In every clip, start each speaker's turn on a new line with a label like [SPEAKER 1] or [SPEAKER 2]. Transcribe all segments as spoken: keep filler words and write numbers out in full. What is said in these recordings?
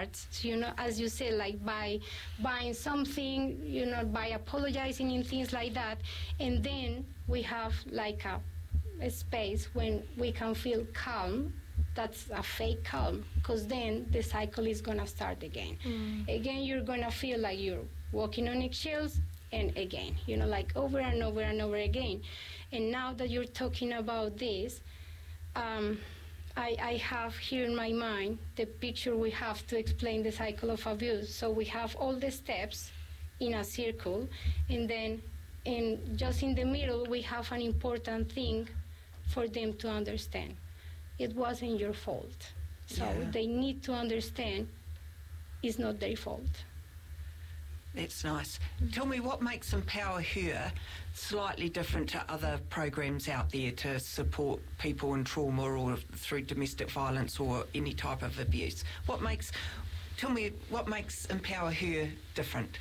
[SPEAKER 1] starts, you know, as you say, like by buying something, you know, by apologizing and things like that. And then we have like a, a space when we can feel calm. That's a fake calm, because then the cycle is going to start again. Mm. Again, you're going to feel like you're walking on eggshells, and again, you know, like over and over and over again. And now that you're talking about this, um, I, I have here in my mind the picture we have to explain the cycle of abuse. So we have all the steps in a circle, and then in, just in the middle, we have an important thing for them to understand. It wasn't your fault. So yeah. They need to understand it's not their fault.
[SPEAKER 2] That's nice. Mm-hmm. Tell me, what makes Empower Her slightly different to other programs out there to support people in trauma or through domestic violence or any type of abuse? What makes, tell me, what makes Empower Her different?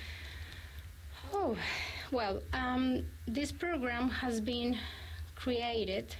[SPEAKER 1] Oh, well, um, this program has been created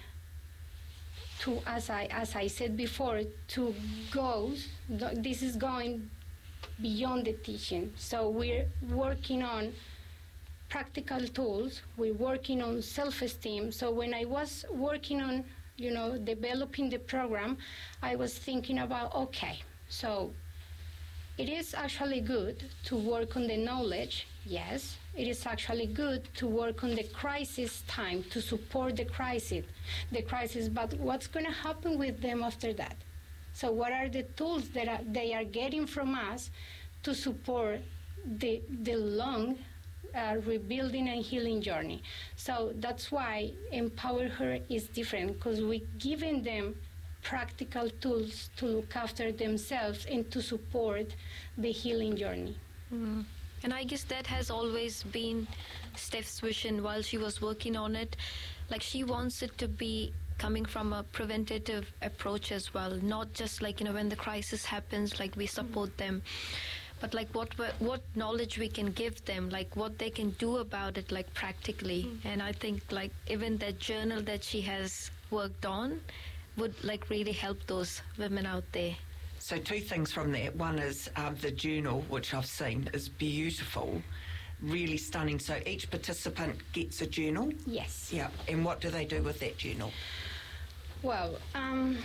[SPEAKER 1] to, as I as I said before, to go, this is going beyond the teaching. So we're working on practical tools, we're working on self-esteem. So when I was working on, you know, developing the program, I was thinking about, okay, so it is actually good to work on the knowledge, yes. It is actually good to work on the crisis time, to support the crisis, the crisis, but what's going to happen with them after that? So what are the tools that are, they are getting from us to support the, the long uh, rebuilding and healing journey? So that's why Empower Her is different, because we're giving them practical tools to look after themselves and to support the healing journey.
[SPEAKER 3] Mm. And I guess that has always been Steph's vision while she was working on it. Like, she wants it to be coming from a preventative approach as well, not just like, you know, when the crisis happens, like we support mm. them, but like what what knowledge we can give them, like what they can do about it, like practically. Mm. And I think like even that journal that she has worked on would like really help those women out there.
[SPEAKER 2] So two things from that. One is um, the journal, which I've seen is beautiful, really stunning. So each participant gets a journal?
[SPEAKER 1] Yes.
[SPEAKER 2] Yeah. And what do they do with that journal?
[SPEAKER 1] Well, um,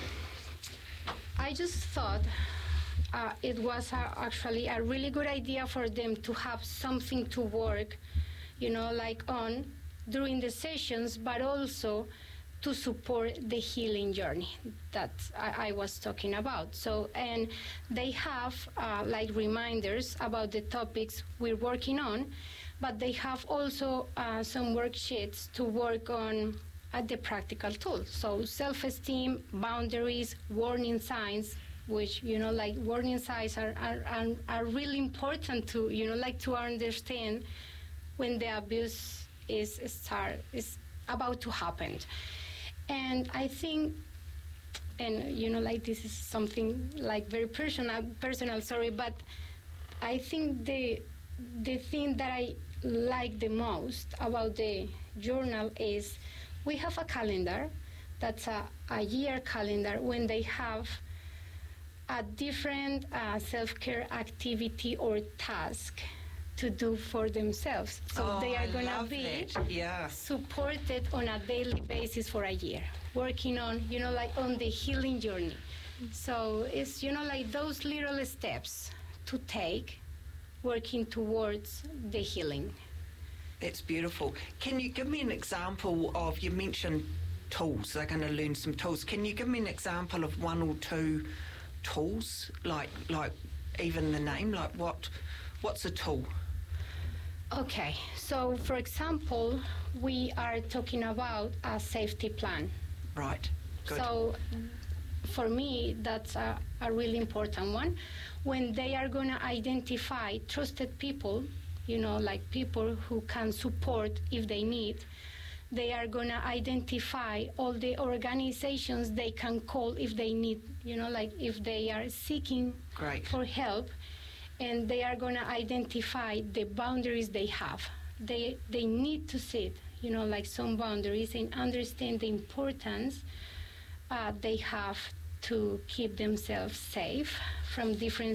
[SPEAKER 1] I just thought uh, it was uh, actually a really good idea for them to have something to work, you know, like on during the sessions, but also to support the healing journey that I, I was talking about. So, and they have uh, like reminders about the topics we're working on, but they have also uh, some worksheets to work on at the practical tools. So self-esteem, boundaries, warning signs, which, you know, like warning signs are, are, are, are really important to, you know, like to understand when the abuse is start, is about to happen. And I think, and you know, like this is something like very personal, personal, sorry, but I think the the thing that I like the most about the journal is we have a calendar that's a, a year calendar when they have a different uh, self-care activity or task to do for themselves. So
[SPEAKER 2] oh,
[SPEAKER 1] they are going to be
[SPEAKER 2] yeah.
[SPEAKER 1] supported on a daily basis for a year, working on, you know, like on the healing journey. So it's, you know, like those little steps to take, working towards the healing.
[SPEAKER 2] That's beautiful. Can you give me an example of, you mentioned tools, they're going to learn some tools. Can you give me an example of one or two tools, like like even the name, like what what's a tool?
[SPEAKER 1] Okay, so for example, we are talking about a safety plan.
[SPEAKER 2] Right, good.
[SPEAKER 1] So for me, that's a, a really important one. When they are going to identify trusted people, you know, like people who can support if they need, they are going to identify all the organizations they can call if they need, you know, like if they are seeking
[SPEAKER 2] Great.
[SPEAKER 1] for help. And they are going to identify the boundaries they have. They they need to set, you know, like some boundaries and understand the importance uh, they have to keep themselves safe from different